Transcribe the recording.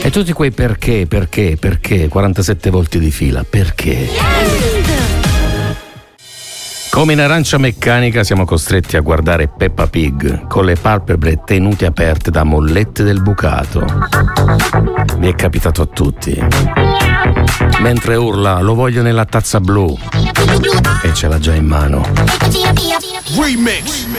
E tutti quei perché 47 volte di fila, perché? Come in Arancia Meccanica siamo costretti a guardare Peppa Pig con le palpebre tenute aperte da mollette del bucato. Mi è capitato a tutti. Mentre urla "lo voglio nella tazza blu" e ce l'ha già in mano. Remix.